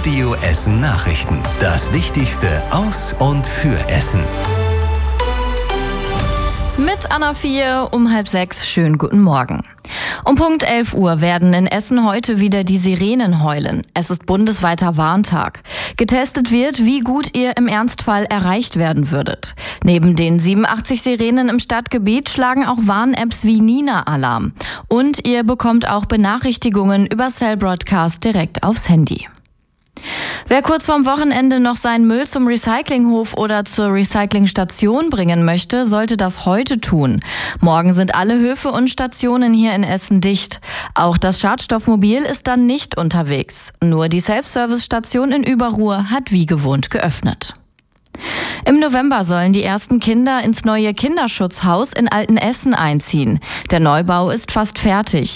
Radio Essen Nachrichten. Das Wichtigste aus und für Essen. Mit Anna 4 um 5:30. Schönen guten Morgen. Um Punkt 11 Uhr werden in Essen heute wieder die Sirenen heulen. Es ist bundesweiter Warntag. Getestet wird, wie gut ihr im Ernstfall erreicht werden würdet. Neben den 87 Sirenen im Stadtgebiet schlagen auch Warn-Apps wie Nina Alarm. Und ihr bekommt auch Benachrichtigungen über Cell Broadcast direkt aufs Handy. Wer kurz vorm Wochenende noch seinen Müll zum Recyclinghof oder zur Recyclingstation bringen möchte, sollte das heute tun. Morgen sind alle Höfe und Stationen hier in Essen dicht. Auch das Schadstoffmobil ist dann nicht unterwegs. Nur die Self-Service-Station in Überruhr hat wie gewohnt geöffnet. Im November sollen die ersten Kinder ins neue Kinderschutzhaus in Altenessen einziehen. Der Neubau ist fast fertig.